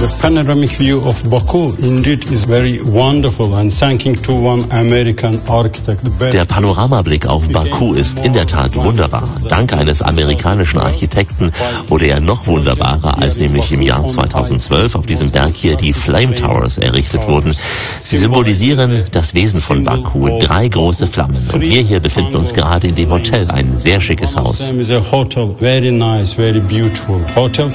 The panoramic view of Baku indeed is very wonderful and thanking to one American architect. Der Panoramablick auf Baku ist in der Tat wunderbar. Dank eines amerikanischen Architekten wurde er noch wunderbarer, als nämlich im Jahr 2012 auf diesem Berg hier die Flame Towers errichtet wurden. Sie symbolisieren das Wesen von Baku, 3 große Flammen. Und wir hier befinden uns gerade in dem Hotel, ein sehr schickes Haus. Very nice, very beautiful hotel.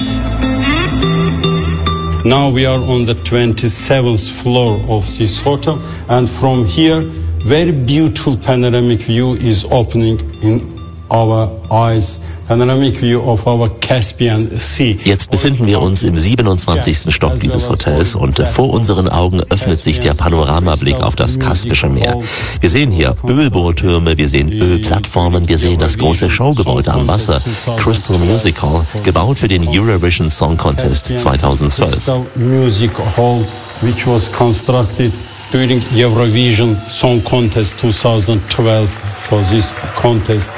Now we are on the 27th floor of this hotel, and from here, very beautiful panoramic view is opening in our eyes. Panoramic view of our Caspian Sea. Jetzt befinden wir uns im 27. Stock dieses Hotels und vor unseren Augen öffnet sich der Panoramablick auf das Kaspische Meer. Wir sehen hier Ölbohrtürme, wir sehen Ölplattformen, wir sehen das große Showgebäude am Wasser, Crystal Music Hall, gebaut für den Eurovision Song Contest 2012. Music Hall, which was constructed during Eurovision Song Contest 2012 for this contest.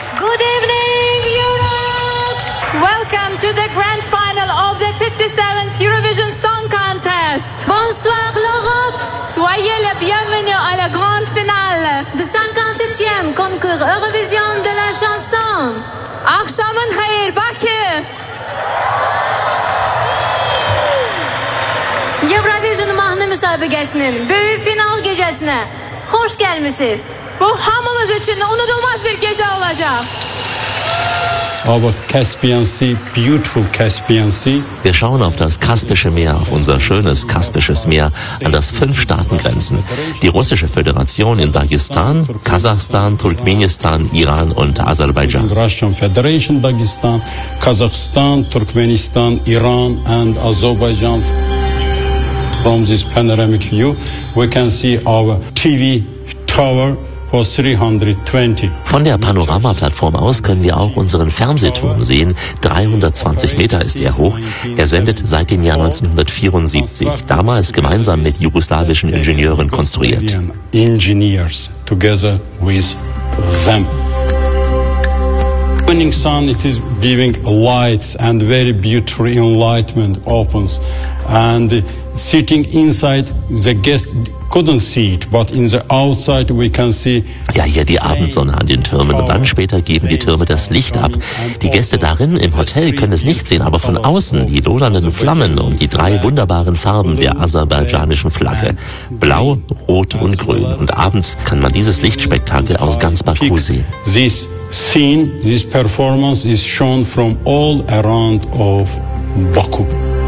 Welcome to the grand final of the 57th Eurovision Song Contest. Bonsoir l'Europe. Soyez les bienvenus à la grande finale. The 57e concours Eurovision de la chanson. Akşamın hayır Bakü. Eurovision mahnı müsabakasının büyük final gecesine hoş gelmişsiniz. Bu hamımız için unutulmaz bir gece olacak. Our Caspian Sea, beautiful Caspian Sea. Wir schauen auf das Kaspische Meer, auf unser schönes Kaspisches Meer, an das 5 Staatengrenzen. Die Russische Föderation in Dagestan, Kasachstan, Turkmenistan, Iran und Aserbaidschan. Russian Federation, Dagestan, Kazakhstan, Turkmenistan, Iran and Azerbaijan. From this panoramic view, we can see our TV tower. Von der Panoramaplattform aus können wir auch unseren Fernsehturm sehen. 320 Meter ist er hoch. Er sendet seit dem Jahr 1974, damals gemeinsam mit jugoslawischen Ingenieuren konstruiert. Engineers together with them. Morning sun, it is giving lights and very beautiful enlightenment opens. And sitting inside, the guest couldn't see it, but in the outside we can see. Ja, hier die Abendsonne an den Türmen und dann später geben die Türme das Licht ab. Die Gäste darin im Hotel können es nicht sehen, aber von außen die lodernden Flammen und die 3 wunderbaren Farben der aserbaidschanischen Flagge. Blau, Rot und Grün. Und abends kann man dieses Lichtspektakel aus ganz Baku sehen. This scene, this performance is shown from all around of Baku.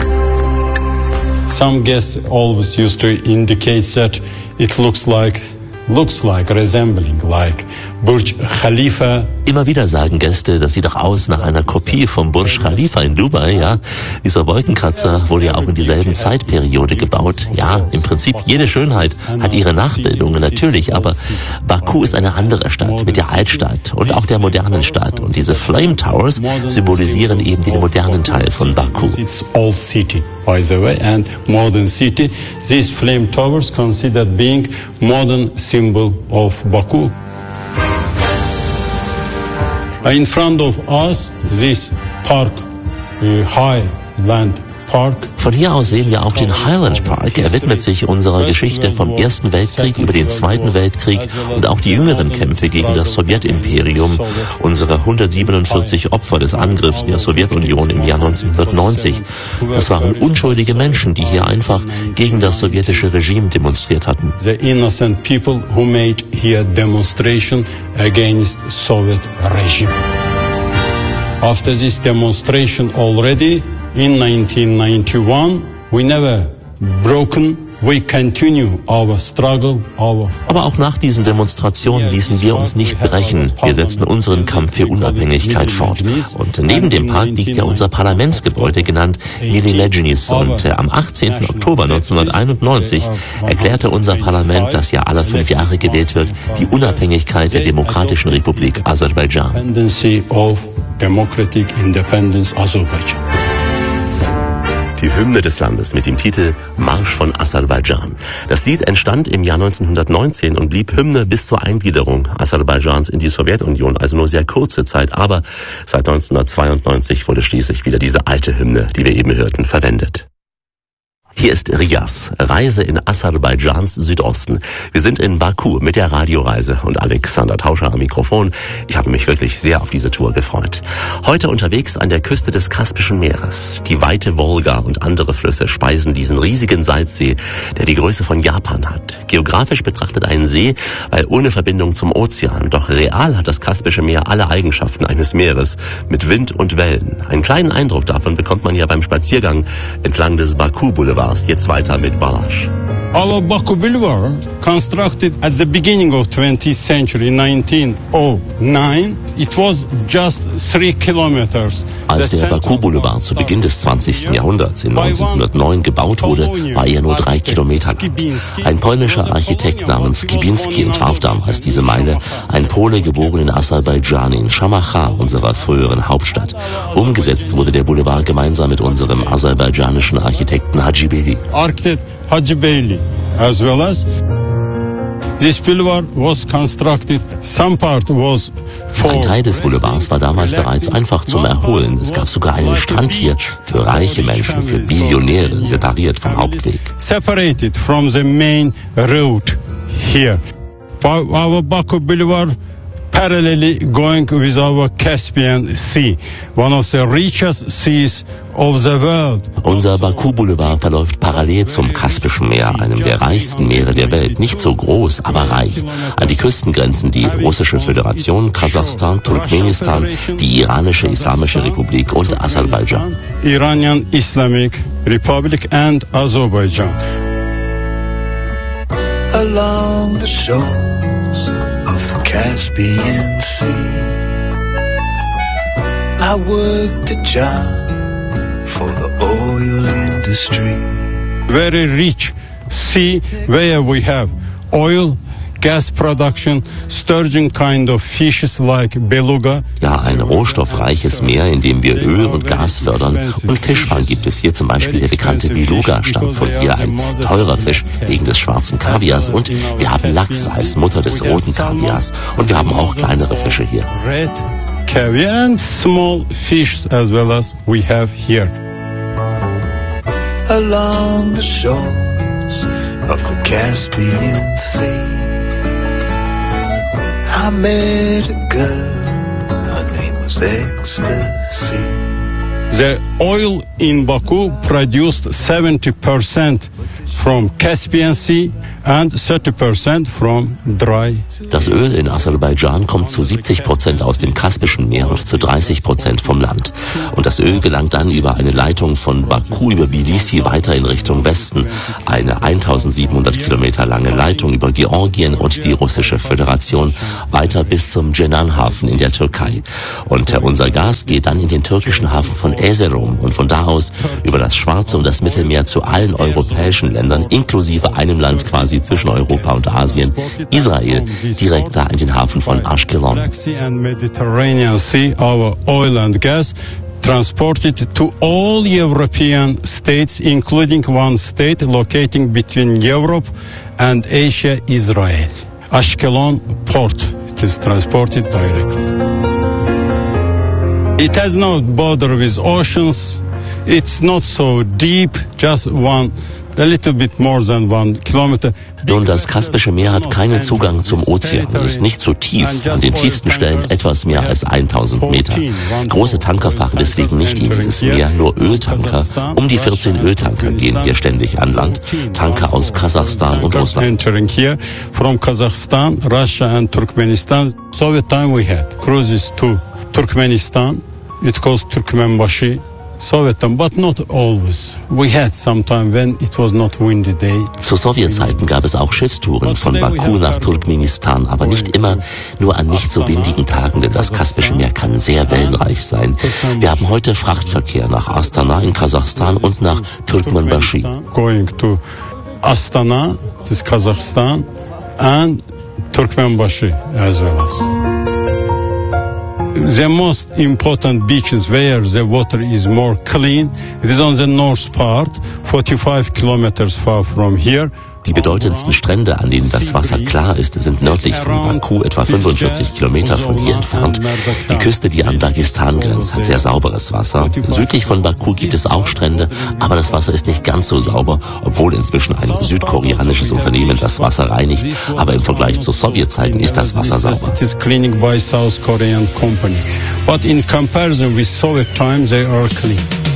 Some guests always used to indicate that it looks like resembling like Burj Khalifa. Immer wieder sagen Gäste, das sieht doch aus nach einer Kopie vom Burj Khalifa in Dubai, ja. Dieser Wolkenkratzer wurde ja auch in dieselben Zeitperiode gebaut. Ja, im Prinzip jede Schönheit hat ihre Nachbildungen natürlich, aber Baku ist eine andere Stadt mit der Altstadt und auch der modernen Stadt. Und diese Flame Towers symbolisieren eben den modernen Teil von Baku. It's old city, by the way, and modern city. These Flame Towers considered being modern symbol of Baku. In front of us, this park, Highland Park. Von hier aus sehen wir auch den Highland Park. Er widmet sich unserer Geschichte vom Ersten Weltkrieg über den Zweiten Weltkrieg und auch die jüngeren Kämpfe gegen das Sowjetimperium, unsere 147 Opfer des Angriffs der Sowjetunion im Jahr 1990. Das waren unschuldige Menschen, die hier einfach gegen das sowjetische Regime demonstriert hatten. The innocent people who made here demonstration against Soviet regime. After this demonstration already in 1991, we never broken. We continue our struggle, Aber auch nach diesen Demonstrationen ließen wir uns nicht brechen. Wir setzten unseren Kampf für Unabhängigkeit fort. Und neben dem Park liegt ja unser Parlamentsgebäude, genannt Mili Legenis. Und am 18. Oktober 1991 erklärte unser Parlament, das ja alle 5 Jahre gewählt wird, die Unabhängigkeit der Demokratischen Republik Aserbaidschan. Democratic Independence Azerbaijan. Die Hymne des Landes mit dem Titel Marsch von Aserbaidschan. Das Lied entstand im Jahr 1919 und blieb Hymne bis zur Eingliederung Aserbaidschans in die Sowjetunion, also nur sehr kurze Zeit. Aber seit 1992 wurde schließlich wieder diese alte Hymne, die wir eben hörten, verwendet. Hier ist Riyaz, Reise in Aserbaidschans Südosten. Wir sind in Baku mit der Radioreise und Alexander Tauscher am Mikrofon. Ich habe mich wirklich sehr auf diese Tour gefreut. Heute unterwegs an der Küste des Kaspischen Meeres. Die weite Wolga und andere Flüsse speisen diesen riesigen Salzsee, der die Größe von Japan hat. Geografisch betrachtet ein See, weil ohne Verbindung zum Ozean. Doch real hat das Kaspische Meer alle Eigenschaften eines Meeres mit Wind und Wellen. Einen kleinen Eindruck davon bekommt man ja beim Spaziergang entlang des Baku-Boulevards. Jetzt weiter mit Balasch. Our Baku Boulevard, constructed at the beginning of 20th century, in 1909, it was just 3 kilometers. Als der Baku-Boulevard zu Beginn des 20. Jahrhunderts in 1909 gebaut wurde, war er nur 3 Kilometer lang. Ein polnischer Architekt namens Skibinski entwarf damals diese Meile, ein Pole geboren in Aserbaidschan, in Shamacha, unserer früheren Hauptstadt. Umgesetzt wurde der Boulevard gemeinsam mit unserem aserbaidschanischen Architekten Hacibeyli. Architect Hacibeyli, as well as this boulevard was constructed. Some part was for Ein Teil des Boulevards war damals bereits einfach zum Erholen. Es gab sogar einen Strand hier für reiche Menschen, für Billionäre, separiert vom Hauptweg. Separated from the main road here. Our Baku Boulevard parallelly going with our Caspian Sea, one of the richest seas of the world. Unser Baku-Boulevard verläuft parallel zum Kaspischen Meer, einem der reichsten Meere der Welt. Nicht so groß, aber reich. An die Küsten grenzen die Russische Föderation, Kasachstan, Turkmenistan, die Iranische Islamische Republik und Aserbaidschan. Iranian Islamic Republic and Azerbaijan. Along the shores of the Caspian Sea, I worked a job for the oil industry. Very rich sea where we have oil, gas production, sturgeon kind of fishes like beluga. Ja, ein rohstoffreiches Meer, in dem wir Öl und Gas fördern. Und Fischfang gibt es hier, zum Beispiel der bekannte Beluga stammt von hier, ein teurer Fisch wegen des schwarzen Kaviars. Und wir haben Lachs als Mutter des roten Kaviars. Und wir haben auch kleinere Fische hier. Red caviar and small fish as well as we have here. Along the shores of the Caspian Sea, I met a girl, her name was Ecstasy. The oil in Baku produced 70% from Caspian Sea and 30% from dry. Das Öl in Aserbaidschan kommt zu 70% aus dem Kaspischen Meer und zu 30% vom Land. Und das Öl gelangt dann über eine Leitung von Baku über Tbilisi weiter in Richtung Westen. Eine 1700 Kilometer lange Leitung über Georgien und die Russische Föderation weiter bis zum Cenan-Hafen in der Türkei. Und unser Gas geht dann in den türkischen Hafen von Erzurum und von da aus über das Schwarze und das Mittelmeer zu allen europäischen Ländern, inklusive einem Land quasi zwischen Europa und Asien, Israel, direkt da in den Hafen von Ashkelon. Mediterranean Sea, our oil and gas transported to all European states, including one state locating between Europe and Asia, Israel. Ashkelon port, it is transported directly. It has no border with oceans. It's not so deep, just a little bit more than 1 kilometer. Nun, das Kaspische Meer hat keinen Zugang zum Ozean und ist nicht so tief, an den tiefsten Stellen etwas mehr als 1000 Meter. Große Tanker fahren deswegen nicht in dieses Meer, nur Öltanker. Um die 14 Öltanker gehen hier ständig an Land, Tanker aus Kasachstan und Russland. Entering here from Kazakhstan, Russia and Turkmenistan. Soviet time we had cruises to Turkmenistan. It goes Turkmenbashi. Soviet time, but not always. We had some time when it was not windy day. Zu Sowjetzeiten gab es auch Schiffstouren von Baku nach Turkmenistan, aber nicht immer, nur an nicht so windigen Tagen, denn das Kaspische Meer kann sehr wellenreich sein. Wir haben heute Frachtverkehr nach Astana in Kasachstan und nach Turkmenbashi. Going to Astana, this is Kazakhstan, and Turkmenbashi as well as. The most important beaches where the water is more clean, it is on the north part, 45 kilometers far from here, Die bedeutendsten Strände, an denen das Wasser klar ist, sind nördlich von Baku, etwa 45 Kilometer von hier entfernt. Die Küste, die an Dagestan grenzt, hat sehr sauberes Wasser. Südlich von Baku gibt es auch Strände, aber das Wasser ist nicht ganz so sauber, obwohl inzwischen ein südkoreanisches Unternehmen das Wasser reinigt. Aber im Vergleich zu Sowjetzeiten ist das Wasser sauber. But in comparison with Soviet times, they are clean.